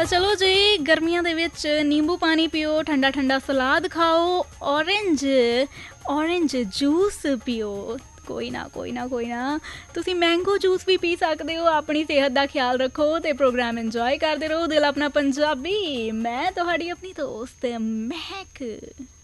ਚਲੋ ਜੀ, ਗਰਮੀਆਂ ਦੇ ਵਿੱਚ ਨਿੰਬੂ ਪਾਣੀ ਪੀਓ, ਠੰਡਾ ਠੰਡਾ ਸਲਾਦ ਖਾਓ, ਔਰੇਂਜ ਜੂਸ ਪੀਓ। ਕੋਈ ਨਾ ਤੁਸੀਂ ਮੈਂਗੋ ਜੂਸ ਵੀ ਪੀ ਸਕਦੇ ਹੋ। ਆਪਣੀ ਸਿਹਤ ਦਾ ਖਿਆਲ ਰੱਖੋ ਅਤੇ ਪ੍ਰੋਗਰਾਮ ਇੰਜੋਏ ਕਰਦੇ ਰਹੋ। ਦਿਲ ਆਪਣਾ ਪੰਜਾਬੀ, ਮੈਂ ਤੁਹਾਡੀ ਆਪਣੀ ਦੋਸਤ ਮਹਿਕ।